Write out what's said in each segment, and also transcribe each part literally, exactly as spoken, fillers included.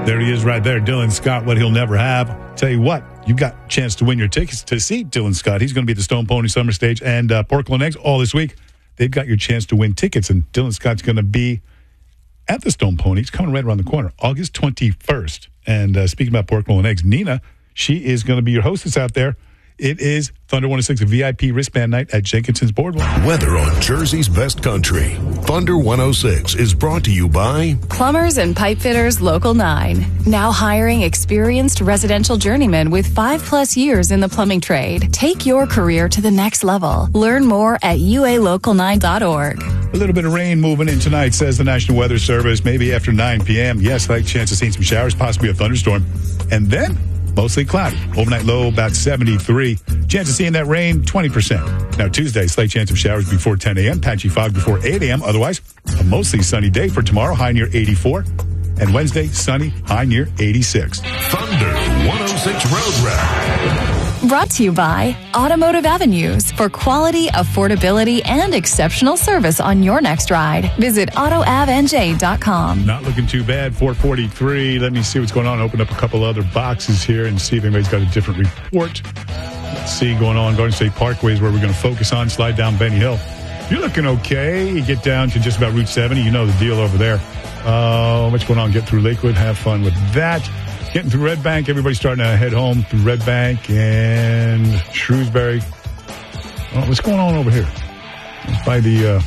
There he is right there, Dylan Scott, what he'll never have. Tell you what, you got a chance to win your tickets to see Dylan Scott. He's going to be at the Stone Pony Summer Stage and uh, Porkland Eggs all this week. They've got your chance to win tickets, and Dylan Scott's going to be at the Stone Pony. It's coming right around the corner, August twenty-first. And uh, speaking about Porkland Eggs, Nina, she is going to be your hostess out there. It is Thunder one oh six, a V I P wristband night at Jenkinson's Boardwalk. Weather on Jersey's best country. Thunder one oh six is brought to you by Plumbers and Pipe Fitters Local nine. Now hiring experienced residential journeymen with five plus years in the plumbing trade. Take your career to the next level. Learn more at U A local nine dot org. A little bit of rain moving in tonight, says the National Weather Service, maybe after nine p.m. Yes, like chance of seeing some showers, possibly a thunderstorm. And then mostly cloudy. Overnight low about seventy-three. Chance of seeing that rain, twenty percent. Now Tuesday, slight chance of showers before ten a.m. Patchy fog before eight a.m. Otherwise, a mostly sunny day for tomorrow, high near eighty-four. And Wednesday, sunny, high near eighty-six. Thunder one oh six Road Rap. Brought to you by Automotive Avenues for quality, affordability, and exceptional service on your next ride. Visit auto av n j dot com. Not looking too bad, four forty-three. Let me see what's going on. Open up a couple other boxes here and see if anybody's got a different report. Let's see going on. Garden State Parkway is where we're going to focus on. Slide down Benny Hill. You're looking okay. You get down to just about Route seventy. You know the deal over there. Uh, what's going on? Get through Lakewood. Have fun with that. Getting through Red Bank. Everybody's starting to head home through Red Bank and Shrewsbury. Oh, what's going on over here? By the uh,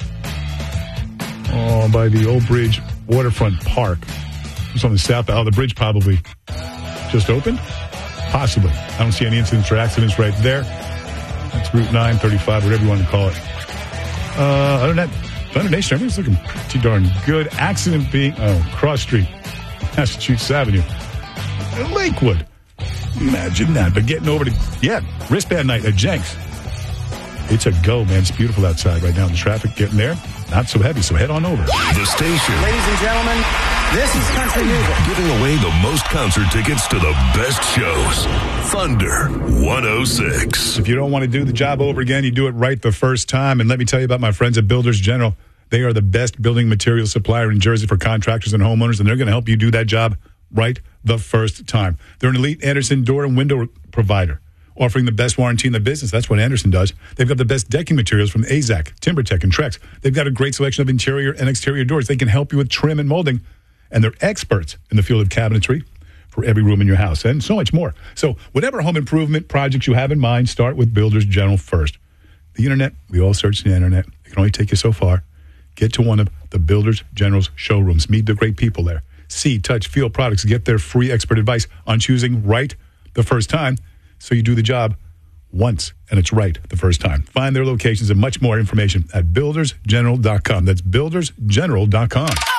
oh, by the Old Bridge Waterfront Park. It's on the south. Oh, the bridge probably just opened? Possibly. I don't see any incidents or accidents right there. That's Route nine, thirty-five, whatever you want to call it. Uh, other than that, Thunder Nation, everything's looking pretty darn good. Accident being, oh, Cross Street, Massachusetts Avenue. Lakewood. Imagine that. But getting over to, yeah, wristband night at Jenks. It's a go, man. It's beautiful outside right now. The traffic getting there, not so heavy, so head on over. The station. Ladies and gentlemen, this is country music. Giving away the most concert tickets to the best shows. Thunder one oh six. If you don't want to do the job over again, you do it right the first time. And let me tell you about my friends at Builders General. They are the best building material supplier in Jersey for contractors and homeowners, and they're going to help you do that job right the first time. They're an elite Anderson door and window provider, offering the best warranty in the business. That's what Anderson does. They've got the best decking materials from A Z A C, TimberTech, and Trex. They've got a great selection of interior and exterior doors. They can help you with trim and molding, and they're experts in the field of cabinetry for every room in your house and so much more. So whatever home improvement projects you have in mind, start with Builders General first. The internet, we all search the internet. It can only take you so far. Get to one of the Builders General's showrooms. Meet the great people there. See, touch, feel products. Get their free expert advice on choosing right the first time so you do the job once and it's right the first time. Find their locations and much more information at builders general dot com. That's builders general dot com.